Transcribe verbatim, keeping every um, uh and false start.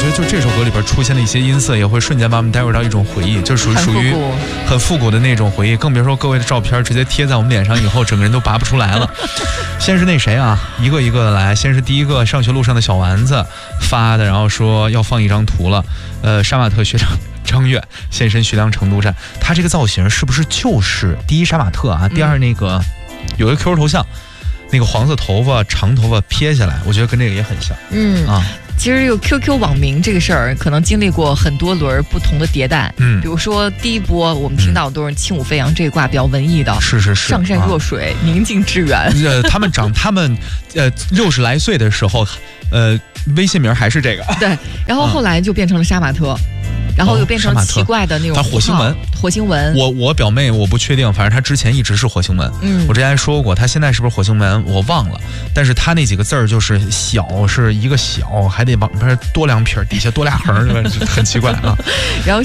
得就这首歌里边出现的一些音色，也会瞬间把我们带入到一种回忆，就属于属于很复古的那种回忆。更别说各位的照片直接贴在我们脸上以后，整个人都拔不出来了。先是那谁啊，一个一个的来。先是第一个上学路上的小丸子发的，然后说要放一张图了。呃，杀马特学长张悦现身徐良成都站，他这个造型是不是就是第一杀马特啊？第二那个有一个 Q Q 头像，那个黄色头发长头发撇下来，我觉得跟这个也很像。嗯啊。 其实有 Q Q 网名这个事儿，可能经历过很多轮不同的迭代。嗯，比如说第一波我们听到都是轻舞飞扬这一挂比较文艺的， 是是是， 上善若水，啊、宁静致远。 呃，他们长他们呃六十来岁的时候，呃，微信名还是这个。 对，然后后来就变成了杀马特。然后又变成奇怪的那种， 他火星文， 火星文。 我我表妹我不确定，反正她之前一直是火星文。嗯，我之前还说过，她现在是不是火星文我忘了，但是她那几个字儿就是小是一个小，还得往边多两撇，底下多俩横，很奇怪啊。 然后